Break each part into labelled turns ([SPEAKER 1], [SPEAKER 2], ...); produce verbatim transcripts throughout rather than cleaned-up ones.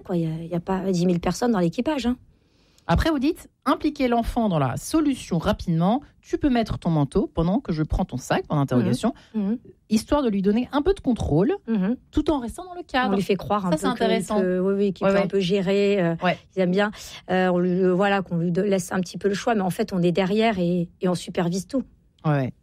[SPEAKER 1] quoi. Il n'y a, a pas dix mille personnes dans l'équipage. Hein.
[SPEAKER 2] Après, vous dites, impliquer l'enfant dans la solution rapidement. Tu peux mettre ton manteau pendant que je prends ton sac, en interrogation, mmh. histoire de lui donner un peu de contrôle, mmh. tout en restant dans le cadre.
[SPEAKER 1] On lui fait croire un
[SPEAKER 2] Ça,
[SPEAKER 1] peu
[SPEAKER 2] c'est intéressant.
[SPEAKER 1] Qu'il peut, oui, oui, qu'il
[SPEAKER 2] ouais,
[SPEAKER 1] peut
[SPEAKER 2] ouais.
[SPEAKER 1] un peu gérer. Euh, ouais. Ils aiment bien. Euh, on lui, voilà, qu'on lui laisse un petit peu le choix, mais en fait, on est derrière et, et on supervise tout.
[SPEAKER 2] Ouais.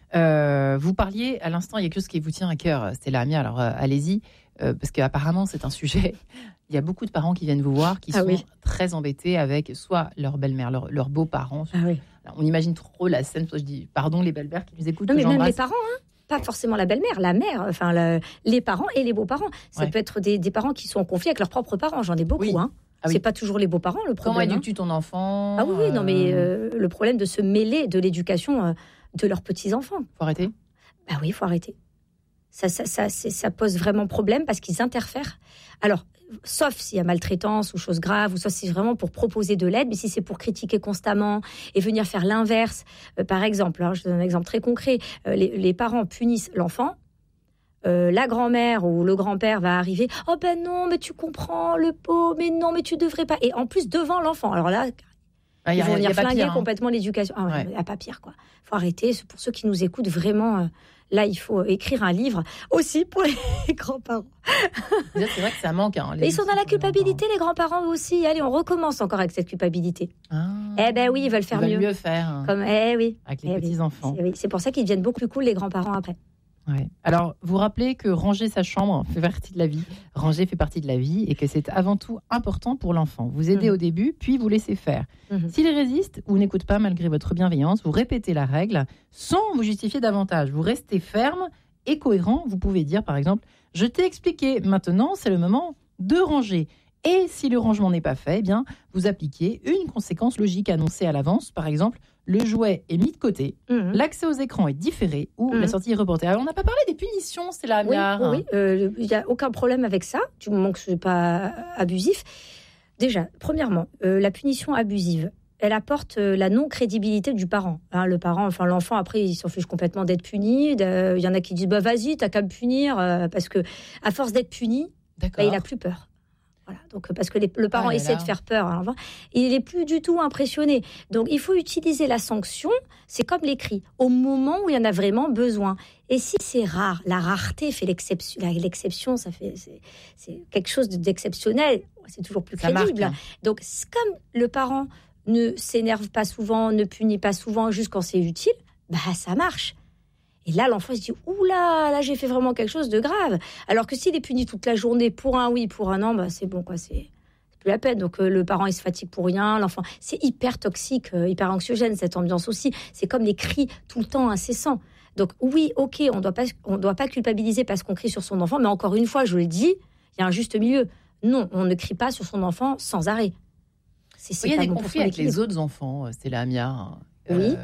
[SPEAKER 2] Euh, vous parliez à l'instant, il y a quelque chose qui vous tient à cœur, Stella Amias, alors euh, allez-y, euh, parce qu'apparemment c'est un sujet, il y a beaucoup de parents qui viennent vous voir, qui ah sont oui. très embêtés avec soit leur belle-mère, leurs leur beaux-parents.
[SPEAKER 1] Ah oui.
[SPEAKER 2] Alors, on imagine trop la scène, je dis pardon les belles-mères qui nous écoutent.
[SPEAKER 1] Non mais même les parents, hein, pas forcément la belle-mère, la mère, enfin le, les parents et les beaux-parents. Ça ouais. peut être des, des parents qui sont en conflit avec leurs propres parents, j'en ai beaucoup. Oui. Hein. Ah oui. C'est pas toujours les beaux-parents le problème.
[SPEAKER 2] Comment éduques-tu ton enfant?
[SPEAKER 1] Ah oui, oui, non mais euh, le problème de se mêler de l'éducation euh, de leurs petits-enfants.
[SPEAKER 2] Faut arrêter.
[SPEAKER 1] Bah oui, il faut arrêter. Ça, ça, ça, c'est, ça pose vraiment problème parce qu'ils interfèrent. Alors, sauf s'il y a maltraitance ou choses graves, ou soit c'est vraiment pour proposer de l'aide, mais si c'est pour critiquer constamment et venir faire l'inverse, euh, par exemple, hein, je donne un exemple très concret, euh, les, les parents punissent l'enfant, euh, la grand-mère ou le grand-père va arriver, oh ben non, mais tu comprends, le pot, mais non, mais tu devrais pas. Et en plus, devant l'enfant. Alors là, ah, ils vont venir flinguer pire, hein. complètement l'éducation. Ah, ouais, il n'y a pas pire, quoi. Il faut arrêter. Pour ceux qui nous écoutent, vraiment, euh, là, il faut écrire un livre aussi pour les grands-parents.
[SPEAKER 2] C'est vrai que ça manque. Hein,
[SPEAKER 1] ils sont dans la culpabilité, les grands-parents aussi. Allez, on recommence encore avec cette culpabilité. Ah, eh ben oui, ils veulent faire
[SPEAKER 2] ils
[SPEAKER 1] mieux.
[SPEAKER 2] Veulent mieux faire. Hein.
[SPEAKER 1] Comme, eh oui.
[SPEAKER 2] Avec les
[SPEAKER 1] eh
[SPEAKER 2] petits-enfants.
[SPEAKER 1] Oui. C'est, oui. c'est pour ça qu'ils deviennent beaucoup plus cool, les grands-parents, après.
[SPEAKER 2] Ouais. Alors, vous rappelez que ranger sa chambre fait partie de la vie. Ranger fait partie de la vie et que c'est avant tout important pour l'enfant. Vous aidez mmh. au début, puis vous laissez faire. Mmh. S'il résiste ou n'écoute pas malgré votre bienveillance, vous répétez la règle sans vous justifier davantage. Vous restez ferme et cohérent. Vous pouvez dire, par exemple, « Je t'ai expliqué, maintenant c'est le moment de ranger ». Et si le rangement n'est pas fait, eh bien, vous appliquez une conséquence logique annoncée à l'avance. Par exemple, le jouet est mis de côté, mmh. l'accès aux écrans est différé ou mmh. la sortie est reportée. Alors, on n'a pas parlé des punitions, c'est la Amias.
[SPEAKER 1] Oui, oui, il euh, n'y a aucun problème avec ça, du moment que ce n'est pas abusif. Déjà, premièrement, euh, la punition abusive, elle apporte euh, la non-crédibilité du parent. Hein, le parent, enfin l'enfant, après, il s'en fiche complètement d'être puni. Il euh, y en a qui disent, bah, vas-y, t'as qu'à me punir, euh, parce que à force d'être puni, bah, il n'a plus peur. Voilà, donc parce que les, le parent ah essaie de faire peur à l'enfant, il n'est plus du tout impressionné. Donc il faut utiliser la sanction, c'est comme les cris, au moment où il y en a vraiment besoin. Et si c'est rare, la rareté fait l'exception, l'exception ça fait, c'est, c'est quelque chose d'exceptionnel, c'est toujours plus crédible. Marque, hein. Donc comme le parent ne s'énerve pas souvent, ne punit pas souvent, juste quand c'est utile, bah ça marche. Et là, l'enfant il se dit « Ouh là, là, j'ai fait vraiment quelque chose de grave ». Alors que s'il est puni toute la journée pour un oui, pour un non, bah, c'est bon, quoi, c'est, c'est plus la peine. Donc euh, le parent, il se fatigue pour rien. L'enfant, c'est hyper toxique, euh, hyper anxiogène, cette ambiance aussi. C'est comme les cris tout le temps incessants. Donc oui, ok, on doit pas, on doit pas culpabiliser parce qu'on crie sur son enfant, mais encore une fois, je le dis, il y a un juste milieu. Non, on ne crie pas sur son enfant sans arrêt.
[SPEAKER 2] C'est, c'est il y a des conflits avec les autres enfants, Stella Amias. Euh...
[SPEAKER 1] Oui.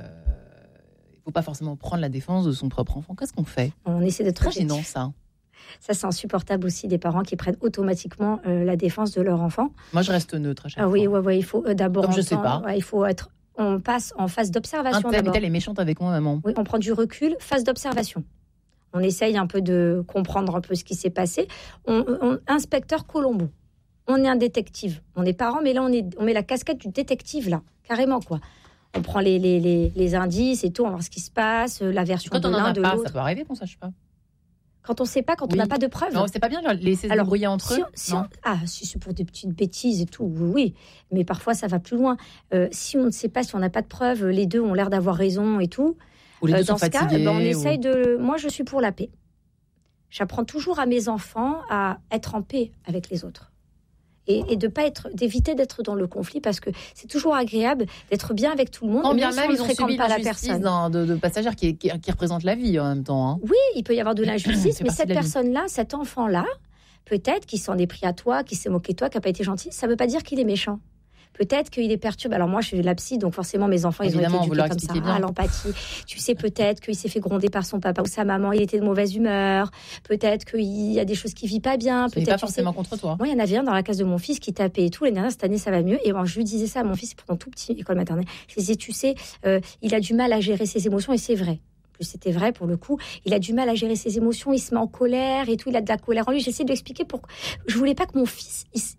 [SPEAKER 2] Faut pas forcément prendre la défense de son propre enfant. Qu'est-ce qu'on fait?
[SPEAKER 1] On essaie d'être
[SPEAKER 2] très gênant, ça.
[SPEAKER 1] Ça, c'est insupportable aussi, des parents qui prennent automatiquement euh, la défense de leur enfant.
[SPEAKER 2] Moi, je reste neutre à chaque
[SPEAKER 1] ah,
[SPEAKER 2] fois.
[SPEAKER 1] Oui, ouais, ouais, il faut euh, d'abord...
[SPEAKER 2] Comme je sais pas.
[SPEAKER 1] Ouais, il faut être... On passe en phase d'observation
[SPEAKER 2] un
[SPEAKER 1] d'abord.
[SPEAKER 2] Elle est méchante avec moi, maman.
[SPEAKER 1] Oui, on prend du recul, phase d'observation. On essaye un peu de comprendre un peu ce qui s'est passé. On, on, inspecteur Colombo. On est un détective. On est parents, mais là, on, est, on met la casquette du détective, là. Carrément, quoi. On prend les, les, les, les indices et tout, on va voir ce qui se passe, la version
[SPEAKER 2] quand
[SPEAKER 1] de
[SPEAKER 2] on
[SPEAKER 1] l'un,
[SPEAKER 2] en a
[SPEAKER 1] de
[SPEAKER 2] pas,
[SPEAKER 1] l'autre.
[SPEAKER 2] Ça peut arriver qu'on ne sache pas.
[SPEAKER 1] Quand on ne sait pas, quand oui. on n'a pas de preuves.
[SPEAKER 2] Non, c'est pas bien de laisser se débrouiller entre
[SPEAKER 1] si
[SPEAKER 2] eux.
[SPEAKER 1] On, si on, ah, si c'est pour des petites bêtises et tout, oui, oui. Mais parfois, ça va plus loin. Euh, si on ne sait pas, si on n'a pas de preuves, les deux ont l'air d'avoir raison et tout.
[SPEAKER 2] Ou les deux
[SPEAKER 1] euh, dans
[SPEAKER 2] sont
[SPEAKER 1] ce
[SPEAKER 2] fatigués,
[SPEAKER 1] cas, ben, on
[SPEAKER 2] ou...
[SPEAKER 1] essaye de... Moi, je suis pour la paix. J'apprends toujours à mes enfants à être en paix avec les autres. Et, et de pas être, d'éviter d'être dans le conflit parce que c'est toujours agréable d'être bien avec tout le monde.
[SPEAKER 2] Quand bien
[SPEAKER 1] même,
[SPEAKER 2] même
[SPEAKER 1] si on
[SPEAKER 2] ils
[SPEAKER 1] ne
[SPEAKER 2] ont subi
[SPEAKER 1] pas la
[SPEAKER 2] l'injustice
[SPEAKER 1] personne.
[SPEAKER 2] Dans, de, de passagères qui, qui, qui représentent la vie en même temps. Hein.
[SPEAKER 1] Oui, il peut y avoir de l'injustice, mais cette personne-là, cet enfant-là, peut-être qu'il s'en est pris à toi, qu'il s'est moqué de toi, qu'il n'a pas été gentil, ça ne veut pas dire qu'il est méchant. Peut-être qu'il est perturbé. Alors moi, je suis de la psy, donc forcément, mes enfants, ils
[SPEAKER 2] Évidemment,
[SPEAKER 1] ont été éduqués comme ça, bien. À l'empathie. Tu sais, peut-être qu'il s'est fait gronder par son papa ou sa maman, il était de mauvaise humeur. Peut-être qu'il y a des choses qui ne vivent pas bien.
[SPEAKER 2] Peut-être, pas forcément sais... contre toi.
[SPEAKER 1] Moi, il y en avait un dans la classe de mon fils qui tapait et tout. L'année dernière, cette année, ça va mieux. Et moi, je lui disais ça à mon fils, c'est pourtant tout petit, école maternelle. Je lui disais, tu sais, euh, il a du mal à gérer ses émotions, et c'est vrai. C'était vrai pour le coup, il a du mal à gérer ses émotions, il se met en colère et tout, il a de la colère en lui. J'essaie de lui expliquer pourquoi. Je voulais pas que mon fils, il,